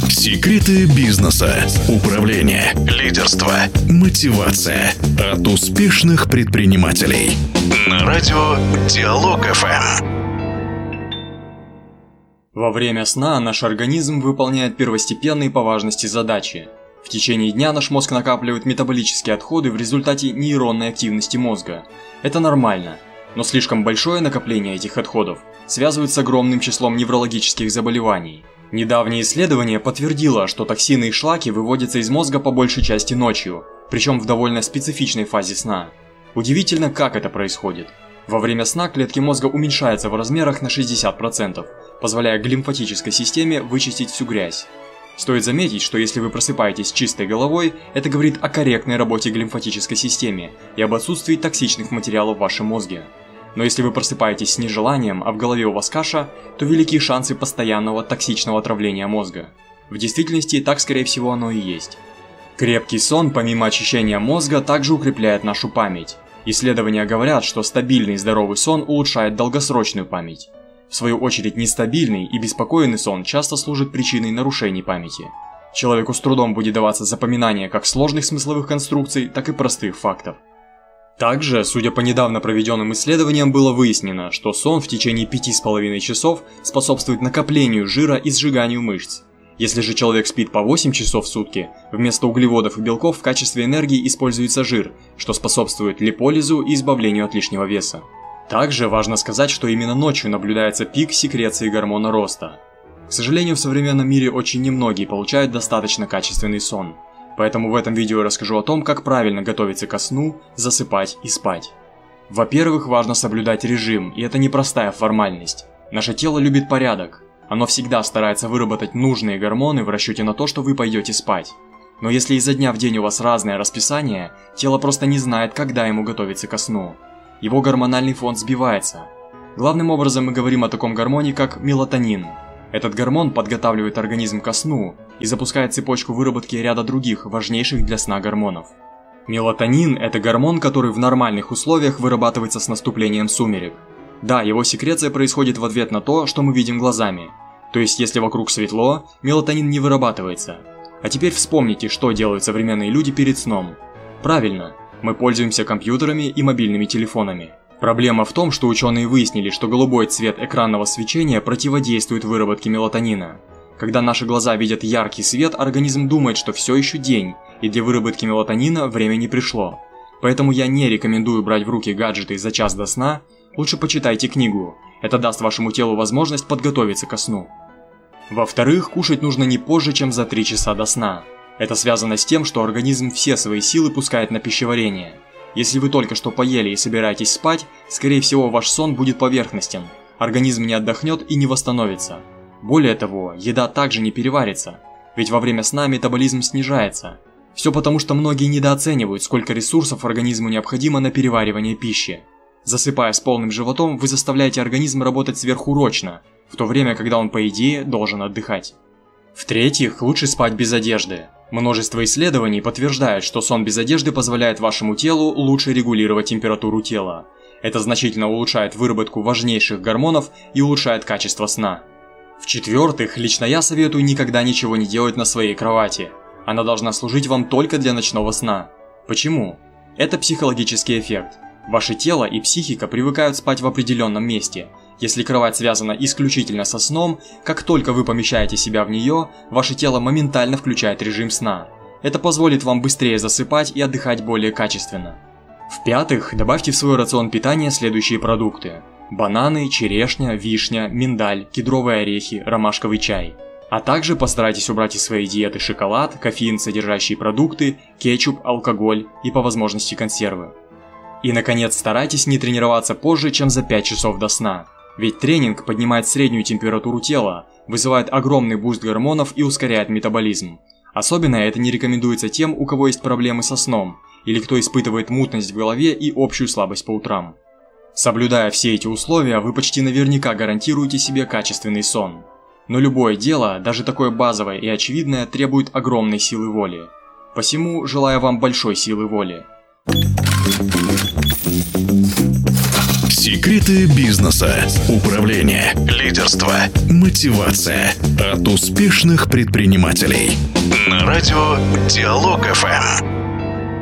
Секреты бизнеса, управления, лидерства, мотивация от успешных предпринимателей. На радио Диалог ФМ. Во время сна наш организм выполняет первостепенные по важности задачи. В течение дня наш мозг накапливает метаболические отходы в результате нейронной активности мозга. Это нормально, но слишком большое накопление этих отходов связывают с огромным числом неврологических заболеваний. Недавнее исследование подтвердило, что токсины и шлаки выводятся из мозга по большей части ночью, причем в довольно специфичной фазе сна. Удивительно, как это происходит. Во время сна клетки мозга уменьшаются в размерах на 60%, позволяя глимфатической системе вычистить всю грязь. Стоит заметить, что если вы просыпаетесь с чистой головой, это говорит о корректной работе глимфатической системы и об отсутствии токсичных материалов в вашем мозге. Но если вы просыпаетесь с нежеланием, а в голове у вас каша, то велики шансы постоянного токсичного отравления мозга. В действительности, так скорее всего оно и есть. Крепкий сон, помимо очищения мозга, также укрепляет нашу память. Исследования говорят, что стабильный и здоровый сон улучшает долгосрочную память. В свою очередь, нестабильный и беспокойный сон часто служит причиной нарушений памяти. Человеку с трудом будет даваться запоминание как сложных смысловых конструкций, так и простых фактов. Также, судя по недавно проведенным исследованиям, было выяснено, что сон в течение 5,5 часов способствует накоплению жира и сжиганию мышц. Если же человек спит по 8 часов в сутки, вместо углеводов и белков в качестве энергии используется жир, что способствует липолизу и избавлению от лишнего веса. Также важно сказать, что именно ночью наблюдается пик секреции гормона роста. К сожалению, в современном мире очень немногие получают достаточно качественный сон. Поэтому в этом видео я расскажу о том, как правильно готовиться ко сну, засыпать и спать. Во-первых, важно соблюдать режим, и это не простая формальность. Наше тело любит порядок. Оно всегда старается выработать нужные гормоны в расчете на то, что вы пойдете спать. Но если изо дня в день у вас разное расписание, тело просто не знает, когда ему готовиться ко сну. Его гормональный фон сбивается. Главным образом мы говорим о таком гормоне, как мелатонин. Этот гормон подготавливает организм ко сну и запускает цепочку выработки ряда других, важнейших для сна гормонов. Мелатонин – это гормон, который в нормальных условиях вырабатывается с наступлением сумерек. Да, его секреция происходит в ответ на то, что мы видим глазами. То есть, если вокруг светло, мелатонин не вырабатывается. А теперь вспомните, что делают современные люди перед сном. Правильно, мы пользуемся компьютерами и мобильными телефонами. Проблема в том, что ученые выяснили, что голубой цвет экранного свечения противодействует выработке мелатонина. Когда наши глаза видят яркий свет, организм думает, что все еще день, и для выработки мелатонина время не пришло. Поэтому я не рекомендую брать в руки гаджеты за час до сна, лучше почитайте книгу, это даст вашему телу возможность подготовиться ко сну. Во-вторых, кушать нужно не позже, чем за 3 часа до сна. Это связано с тем, что организм все свои силы пускает на пищеварение. Если вы только что поели и собираетесь спать, скорее всего ваш сон будет поверхностен, организм не отдохнет и не восстановится. Более того, еда также не переварится, ведь во время сна метаболизм снижается. Все потому, что многие недооценивают, сколько ресурсов организму необходимо на переваривание пищи. Засыпая с полным животом, вы заставляете организм работать сверхурочно, в то время, когда он, по идее, должен отдыхать. В-третьих, лучше спать без одежды. Множество исследований подтверждает, что сон без одежды позволяет вашему телу лучше регулировать температуру тела. Это значительно улучшает выработку важнейших гормонов и улучшает качество сна. В-четвертых, лично я советую никогда ничего не делать на своей кровати. Она должна служить вам только для ночного сна. Почему? Это психологический эффект. Ваше тело и психика привыкают спать в определенном месте. Если кровать связана исключительно со сном, как только вы помещаете себя в нее, ваше тело моментально включает режим сна. Это позволит вам быстрее засыпать и отдыхать более качественно. В-пятых, добавьте в свой рацион питания следующие продукты: бананы, черешня, вишня, миндаль, кедровые орехи, ромашковый чай. А также постарайтесь убрать из своей диеты шоколад, кофеин содержащие продукты, кетчуп, алкоголь и по возможности консервы. И наконец, старайтесь не тренироваться позже, чем за 5 часов до сна. Ведь тренинг поднимает среднюю температуру тела, вызывает огромный буст гормонов и ускоряет метаболизм. Особенно это не рекомендуется тем, у кого есть проблемы со сном, или кто испытывает мутность в голове и общую слабость по утрам. Соблюдая все эти условия, вы почти наверняка гарантируете себе качественный сон. Но любое дело, даже такое базовое и очевидное, требует огромной силы воли. Посему желаю вам большой силы воли. Секреты бизнеса, управление, лидерство, мотивация от успешных предпринимателей. На радио Диалог ФМ.